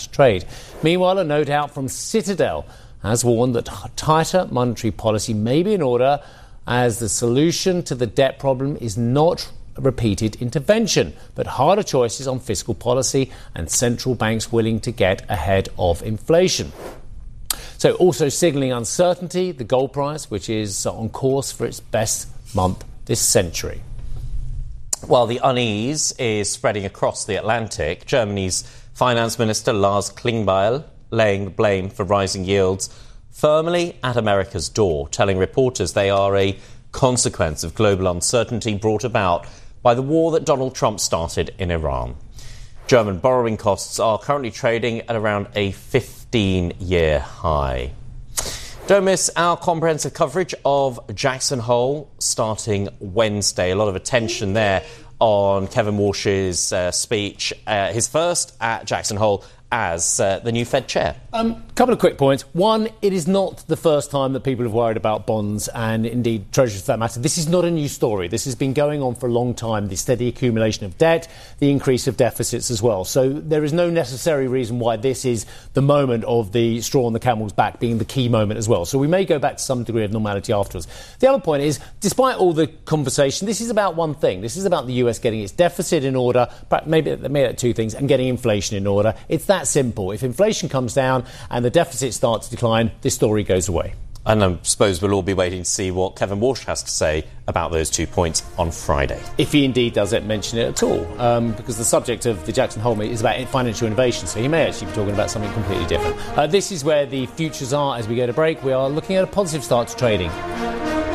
to trade. Meanwhile, a note out from Citadel has warned that tighter monetary policy may be in order as the solution to the debt problem is not repeated intervention, but harder choices on fiscal policy and central banks willing to get ahead of inflation. So also signalling uncertainty, the gold price, which is on course for its best month this century. Well, the unease is spreading across the Atlantic. Germany's Finance Minister Lars Klingbeil laying the blame for rising yields firmly at America's door, telling reporters they are a consequence of global uncertainty brought about by the war that Donald Trump started in Iran. German borrowing costs are currently trading at around a 15-year high. Don't miss our comprehensive coverage of Jackson Hole starting Wednesday. A lot of attention there on Kevin Walsh's speech, his first at Jackson Hole as the new Fed chair. Couple of quick points. One, it is not the first time that people have worried about bonds and indeed treasuries for that matter. This is not a new story. This has been going on for a long time, the steady accumulation of debt, the increase of deficits as well. So there is no necessary reason why this is the moment of the straw on the camel's back being the key moment as well. So we may go back to some degree of normality afterwards. The other point is, despite all the conversation, this is about one thing. This is about the US getting its deficit in order, but maybe two things, and getting inflation in order. It's that simple. If inflation comes down and the deficit starts to decline, this story goes away. And I suppose we'll all be waiting to see what Kevin Walsh has to say about those 2 points on Friday. If he indeed does mention it at all, because the subject of the Jackson Hole meet is about financial innovation, so he may actually be talking about something completely different. This is where the futures are as we go to break. We are looking at a positive start to trading.